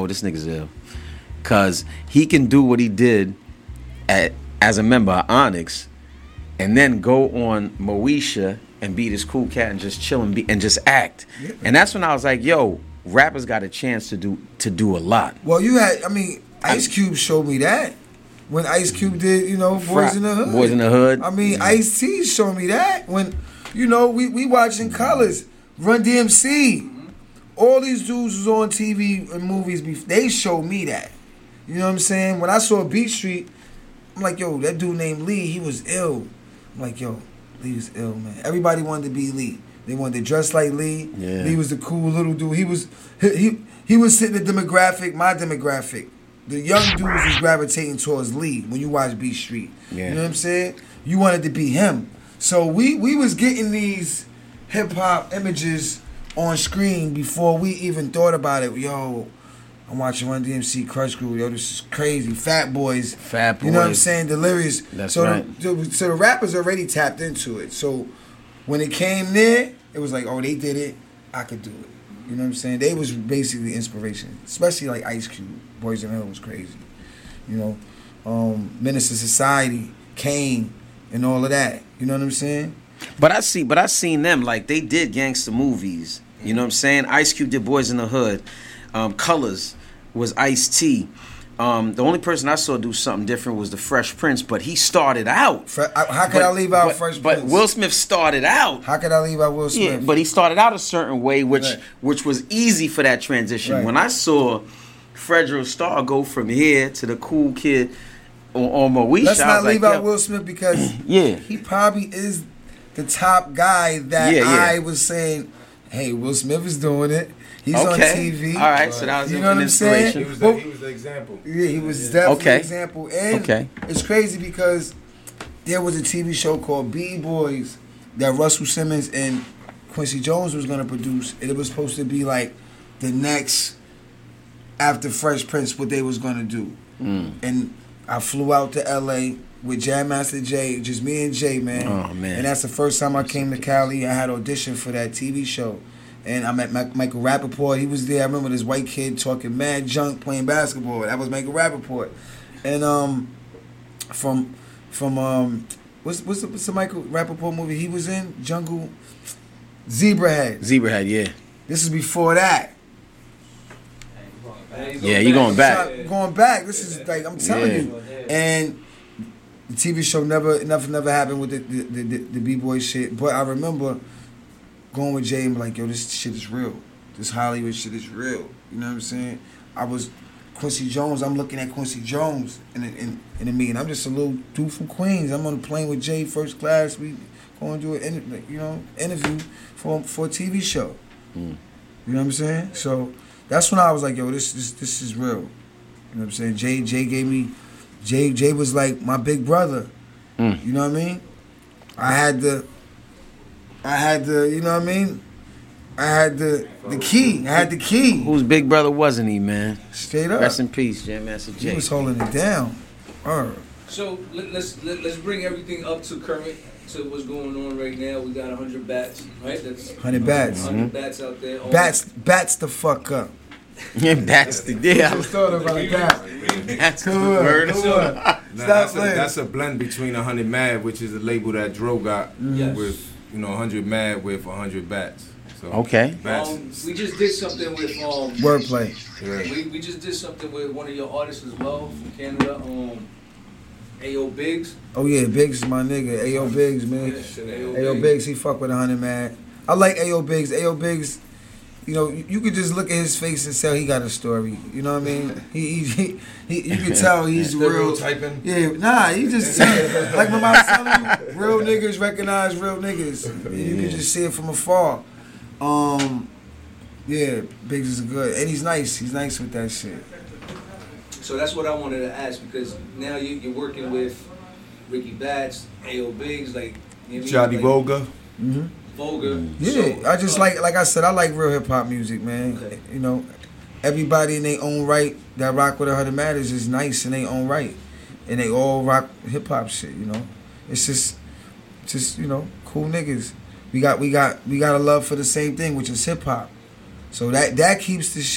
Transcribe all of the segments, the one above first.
oh, this nigga's ill. Because he can do what he did as a member of Onyx and then go on Moesha and be this cool cat and just chill and just act. Yeah. And that's when I was like, yo, rappers got a chance to do a lot. Well, Ice Cube showed me that. When Ice Cube did, Boys in the Hood. Boys in the Hood. I mean, Ice-T showed me that. When, we watching Colors, Run DMC. All these dudes was on TV and movies. They showed me that. You know what I'm saying? When I saw Beat Street, I'm like, yo, that dude named Lee, he was ill. I'm like, yo, Lee was ill, man. Everybody wanted to be Lee. They wanted to dress like Lee. Yeah. Lee was the cool little dude. He was sitting the demographic, my demographic. The young dudes was gravitating towards Lee when you watch Beat Street. Yeah. You know what I'm saying? You wanted to be him. So we was getting these hip-hop images on screen before we even thought about it. Yo, I'm watching Run DMC, Crush Groove. Yo, this is crazy. Fat Boys. Fat Boys. You know what I'm saying? Delirious. That's so right. So the rappers already tapped into it. So when it came there, it was like, oh, they did it. I could do it. You know what I'm saying? They was basically inspiration. Especially like Ice Cube. Boys in the Hood was crazy. Menace to Society, Kane, and all of that. You know what I'm saying? But I seen them, like, they did gangster movies. You know what I'm saying? Ice Cube did Boys in the Hood. Colors was Ice-T. The only person I saw do something different was the Fresh Prince, but he started out. How could I leave out Fresh Prince? But Will Smith started out. How could I leave out Will Smith? Yeah, but he started out a certain way, which was easy for that transition. Right. When I saw Fredro Starr go from here to the cool kid on Moesha, let's not leave out Will Smith because he probably is the top guy that I was saying, hey, Will Smith is doing it. He's on TV. All right, so that was an inspiration. He was the example. Yeah, he was definitely the example. And it's crazy because there was a TV show called B-Boys that Russell Simmons and Quincy Jones was going to produce. And it was supposed to be like the next, after Fresh Prince, what they was going to do. And I flew out to L.A. with Jam Master Jay, just me and Jay, man. Oh, man. And that's the first time I came to Cali. I had auditioned for that TV show. And I met Michael Rappaport. He was there. I remember this white kid talking mad junk playing basketball. That was Michael Rappaport. And from what's the Michael Rappaport movie he was in? Jungle Zebrahead. Zebrahead, yeah. This is before that. Yeah, you going back. Going back. This is like, I'm telling you. And the TV show nothing never happened with the B-boy shit. But I remember going with Jay and be like, yo, this shit is real. This Hollywood shit is real. You know what I'm saying? I was Quincy Jones. I'm looking at Quincy Jones in the meeting. I'm just a little dude from Queens. I'm on the plane with Jay, first class. We going to do an interview for a TV show. You know what I'm saying? So that's when I was like, yo, this is real. You know what I'm saying? Jay gave me. Jay was like my big brother. You know what I mean? I had the, you know what I mean? I had the key. I had the key. Whose big brother wasn't he, man? Straight up. Rest in peace, Jam Master Jay. He was holding it down. So let's bring everything up to current, to what's going on right now. We got 100 bats, right? That's 100 bats. 100 bats out there. Bats the fuck up. Yeah, bats the deal. That's the word. That's a blend between 100 Mad, which is a label that Dro got with 100 Mad with 100 Bats. So, okay. We just did something with wordplay. Yeah. We just did something with one of your artists as well from Canada, A.O. Biggs. Oh yeah, Biggs is my nigga. A.O. Biggs, man. A.O. Biggs, he fuck with 100 Mad. I like A.O. Biggs. A.O. Biggs, you could just look at his face and tell he got a story. You know what I mean? He you can tell he's real typing. Yeah, he just like my mom telling you, real niggas recognize real niggas. You can just see it from afar. Yeah, Biggs is good, and he's nice. He's nice with that shit. So that's what I wanted to ask, because now you're working with Ricky Bats, A.O. Biggs, like Johnny Voga. Voga. Yeah, so, I just like I said, I like real hip hop music, man. Okay. Everybody in their own right that rock with 100 Matters is nice in their own right, and they all rock hip hop shit. It's just cool niggas. We got a love for the same thing, which is hip hop. So that keeps the shit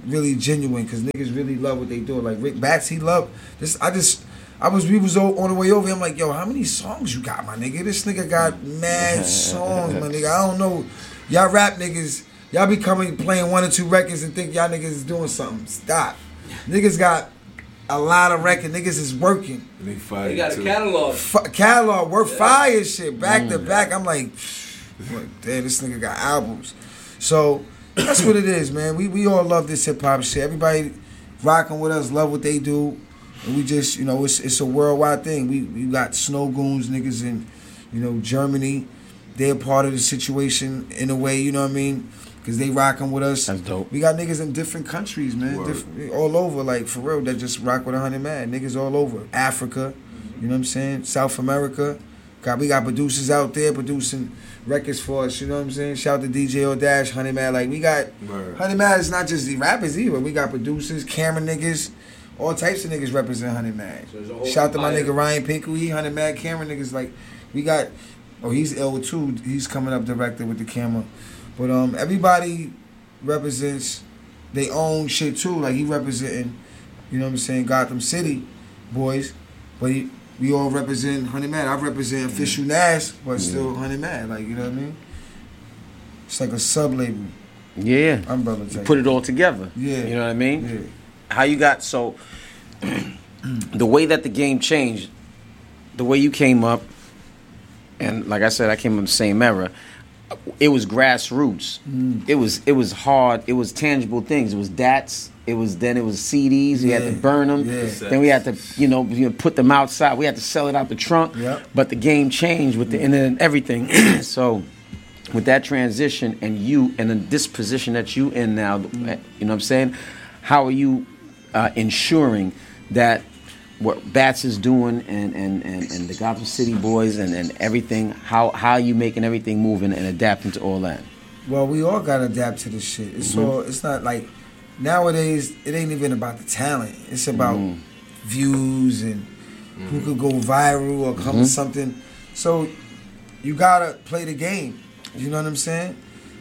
really genuine because niggas really love what they do. Like Rick Batts, he loved this. We was on the way over here. I'm like, yo, how many songs you got, my nigga? This nigga got mad songs, my nigga. I don't know. Y'all rap niggas, y'all be playing 1 or 2 records and think y'all niggas is doing something. Stop. Niggas got a lot of records. Niggas is working. They got a catalog. Catalog, work fire shit, back to back. I'm like, damn, this nigga got albums. So that's what it is, man. We all love this hip hop shit. Everybody rocking with us, love what they do. And we just, you know, it's a worldwide thing. We got Snow Goons niggas in, you know, Germany. They're part of the situation in a way, you know what I mean? Because they rocking with us. That's dope. We got niggas in different countries, man. All over, like, for real, that just rock with 100 Mad. Niggas all over. Africa, you know what I'm saying? South America. We got producers out there producing records for us, you know what I'm saying? Shout out to DJ O'Dash, 100 Mad. Like, we got, 100 Mad is not just the rappers either. We got producers, camera niggas, all types of niggas represent 100 Mad. So shout out to my nigga Ryan Pinkel, he 100 Mad camera niggas. Like, we got, he's ill too. He's coming up director with the camera. But everybody represents their own shit too. Like, he representing, you know what I'm saying, Gotham City boys. But we all represent 100 Mad. I represent Official Nash, but still 100 Mad. Like, you know what I mean? It's like a sub-label. Yeah. Umbrella type. You put it all together. Yeah. You know what I mean? Yeah. How you got, so, the way that the game changed, the way you came up, and like I said, I came up in the same era, it was grassroots. It was hard. It was tangible things. It was DATs. It was CDs. We had to burn them. Yeah. Then we had to, you know, put them outside. We had to sell it out the trunk. Yep. But the game changed with the internet and everything. So, with that transition and you and in this position that you in now, you know what I'm saying? How are you ensuring that what Batts is doing and the Gotham City boys and everything, how are you making everything moving and adapting to all that? Well, we all gotta adapt to this shit. It's all, it's not like nowadays it ain't even about the talent. It's about views and who could go viral or come with something. So you gotta play the game. You know what I'm saying?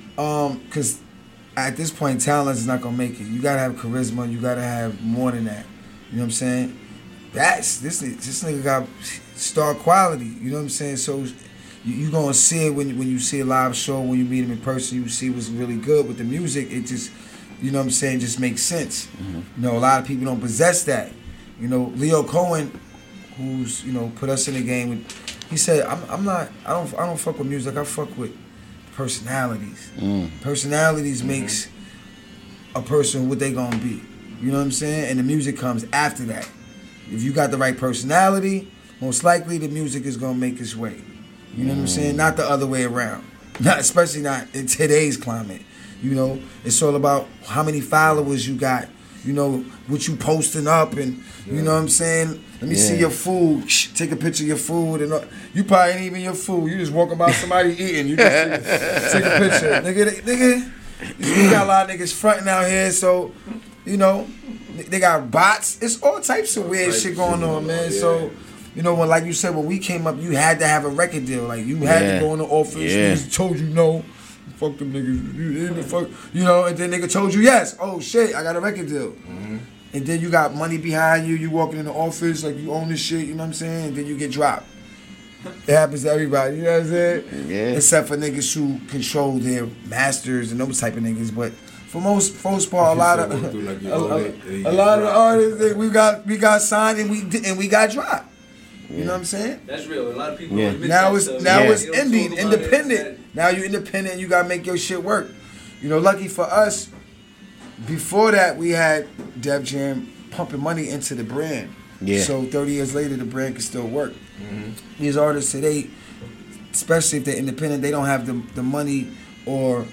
Cause at this point talent is not gonna make it. You gotta have charisma, you gotta have more than that. You know what I'm saying? This nigga got star quality. You know what I'm saying? So you gonna see it when you see a live show, when you meet him in person, you see what's really good with the music. It just, you know what I'm saying, just makes sense. You know, a lot of people don't possess that. You know, Leo Cohen, who's, you know, put us in the game, he said, I don't fuck with music, I fuck with personalities. Personalities makes a person what they gonna be. You know what I'm saying? And the music comes after that. If you got the right personality, most likely the music is gonna make its way. You know what I'm saying? Not the other way around. Especially not in today's climate. You know, it's all about how many followers you got. You know, what you posting up and, you know what I'm saying? Let me see your food. Take a picture of your food. And you probably ain't even your food. You just walking by somebody eating. You just take a picture. Nigga, you got a lot of niggas fronting out here, so, you know, they got bots. It's all types of weird shit going on, man. So, you know, when, like you said, when we came up, you had to have a record deal. Like, you had to go in the office. Niggas told you no. Fuck them niggas. You know, and then nigga told you yes. Oh, shit, I got a record deal. And then you got money behind you. You walking in the office like you own this shit, you know what I'm saying? And then you get dropped. It happens to everybody, you know what I'm saying? Yeah. Except for niggas who control their masters and those type of niggas. But for most part, a lot of the artists, we got signed and we got dropped. You know what I'm saying? That's real. A lot of people now it's indie, independent. Now you independent, you gotta make your shit work. You know, lucky for us, before that we had Def Jam pumping money into the brand. Yeah. So 30 years later, the brand can still work. These artists today, especially if they're independent, they don't have the money or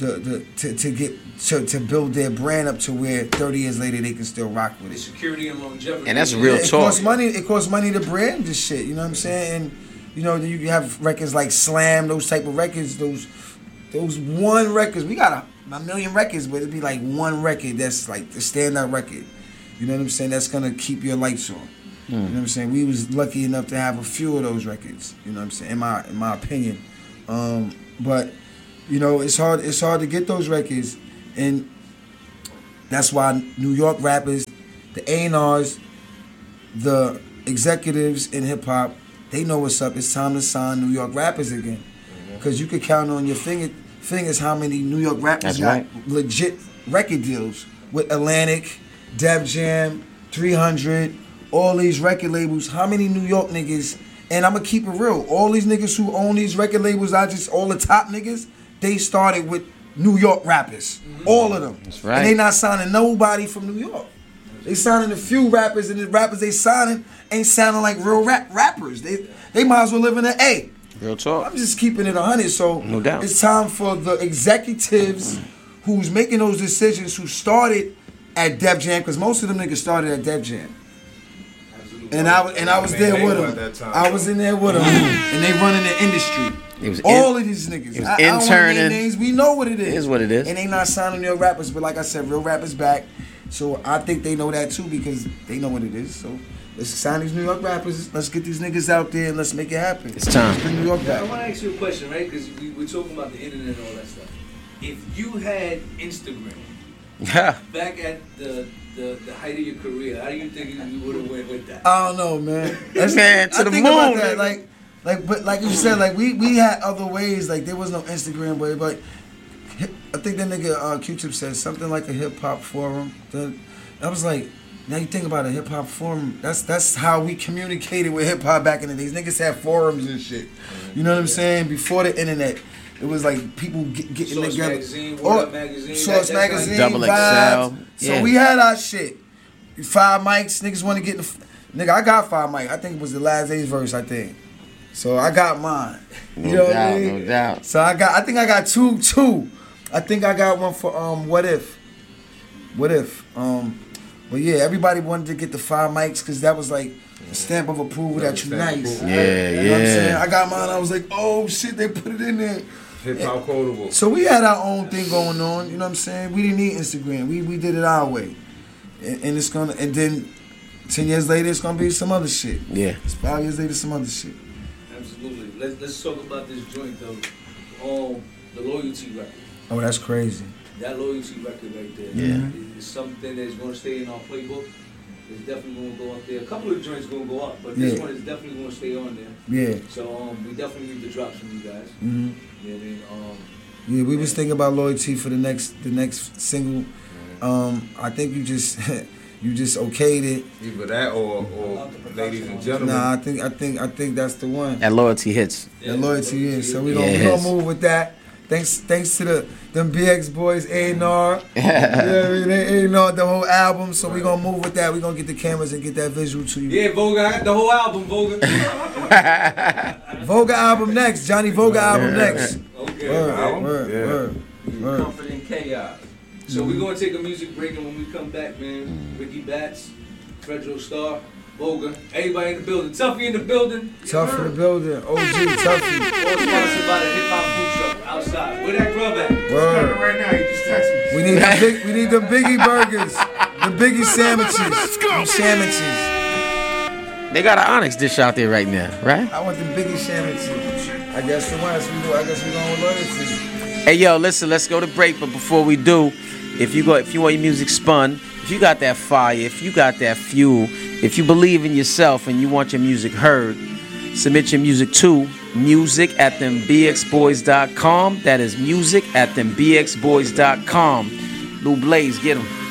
to build their brand up to where 30 years later they can still rock with it. The security and longevity. And that's real talk. It costs money to brand this shit, you know what I'm saying? And you know, then you have records like Slam, those type of records, those one records. We got a million records, but it'd be like one record that's like the standout record. You know what I'm saying? That's gonna keep your lights on. You know what I'm saying? We was lucky enough to have a few of those records. You know what I'm saying? In my opinion, but you know, it's hard to get those records, and That's why New York rappers, the A&Rs, the executives in hip hop, they know what's up. It's time to sign New York rappers again. Because you could count on your fingers how many New York rappers got legit record deals with Atlantic, Def Jam, 300, all these record labels. How many New York niggas? And I'm going to keep it real. All these niggas who own these record labels, all the top niggas, they started with New York rappers. All of them. That's right. And they not signing nobody from New York. They signing a few rappers, and the rappers they signing ain't sounding like real rappers. They might as well live in an A. Real talk. I'm just keeping it 100. So no doubt. It's time for the executives who's making those decisions, who started at Def Jam, because most of them niggas started at Def Am. And I was there with them. I was in there with them, and they running the industry. All of these niggas. I don't want to name names. We know what it is. It is what it is. And they not signing real rappers, but like I said, real rappers back. So I think they know that too, because they know what it is. So let's sign these New York rappers. Let's get these niggas out there and let's make it happen. It's time. Let's bring New York back. I want to ask you a question, right? Because we're talking about the internet and all that stuff. If you had Instagram back at the height of your career, how do you think you would have went with that? I don't know, man. Man, to the moon. About that. But like you said, like we had other ways. Like there was no Instagram, but I think that nigga Q-Tip said something like a hip hop forum. I was like, now you think about a hip hop forum. That's how we communicated with hip hop back in the days. Niggas had forums and shit. You know what I'm saying? Before the internet, it was like people getting Source together. Magazine, Word Up Magazine, Source Magazine, Double Vibes. XL. So we had our shit. 5 mics. Niggas want to get nigga, I got 5 mics. I think it was the last day's verse. I think. So I got mine. No doubt. So I think I got two. I think I got one for What If. But yeah, everybody wanted to get the 5 mics because that was like a stamp of approval that you nice. Yeah, you know what I'm saying? I got mine. I was like, oh shit, they put it in there. Hip hop quotable. So we had our own thing going on. You know what I'm saying? We didn't need Instagram. We did it our way, and it's gonna. And then 10 years later, it's gonna be some other shit. Yeah. It's 5 years later, some other shit. Absolutely. Let's talk about this joint though. The Loyalty record. Oh, that's crazy. That Loyalty record right there. Yeah. Is something that's going to stay in our playbook. It's definitely going to go up there. A couple of joints going to go up, but this one is definitely going to stay on there. Yeah. So we definitely need the drops from you guys. Mm-hmm. Yeah, we was thinking about Loyalty for the next single. I think you just okayed it. Either that or Ladies and Gentlemen. Nah, I think that's the one. That Loyalty hits. That Loyalty is. So we gonna move with that. Thanks to them BX boys, A&R. They A&R the whole album, so we gonna move with that. We gonna get the cameras and get that visual to you. Yeah, Voga, I got the whole album, Voga. Voga album next. Johnny Voga album next. Okay. Word. Comfort in chaos. So we're gonna take a music break, and when we come back, man, Ricky Bats, Fredro Starr, Voga, everybody in the building. Tuffy in the building. Tough in the building. OG Tuffy. All sponsored by the hip hop food truck outside. Where that grub at? Word. Right now, you just text me. We need the Biggie burgers, the Biggie sandwiches. Let's go. Sandwiches. They got an Onyx dish out there right now, right? I want the Biggie sandwiches. I guess the ones we going with Loyalty. Hey yo, listen, let's go to break. But before we do, if you want your music spun, if you got that fire, if you got that fuel, if you believe in yourself and you want your music heard, submit your music to music@thembxboys.com. That is music@thembxboys.com. Lou Blaze, get him.